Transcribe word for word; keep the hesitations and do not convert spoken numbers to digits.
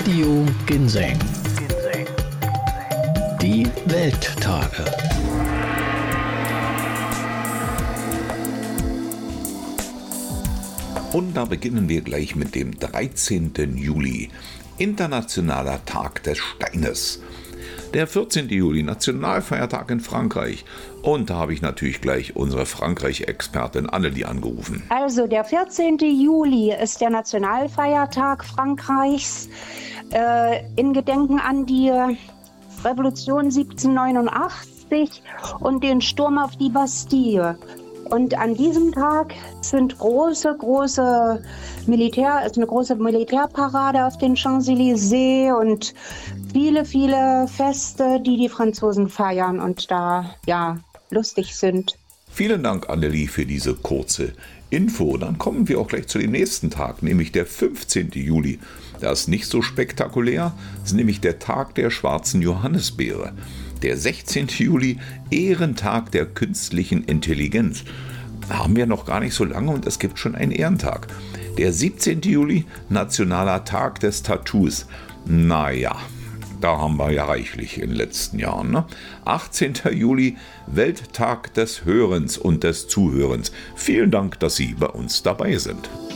Radio Ginseng. Die Welttage. Und da beginnen wir gleich mit dem dreizehnten Juli, Internationaler Tag des Steines. Der vierzehnten Juli, Nationalfeiertag in Frankreich. Und da habe ich natürlich gleich unsere Frankreich-Expertin Annelie angerufen. Also der vierzehnten Juli ist der Nationalfeiertag Frankreichs äh, in Gedenken an die Revolution siebzehnhundertneunundachtzig und den Sturm auf die Bastille. Und an diesem Tag sind große, große Militär, ist eine große Militärparade auf den Champs-Élysées und viele, viele Feste, die die Franzosen feiern und da, ja, lustig sind. Vielen Dank, Annelie, für diese kurze Info. Dann kommen wir auch gleich zu dem nächsten Tag, nämlich der fünfzehnten Juli. Das ist nicht so spektakulär, das ist nämlich der Tag der schwarzen Johannisbeere. Der sechzehnten Juli, Ehrentag der künstlichen Intelligenz. Da haben wir noch gar nicht so lange und es gibt schon einen Ehrentag. Der siebzehnten Juli, Nationaler Tag des Tattoos. Naja, da haben wir ja reichlich in den letzten Jahren. Ne? achtzehnten Juli, Welttag des Hörens und des Zuhörens. Vielen Dank, dass Sie bei uns dabei sind.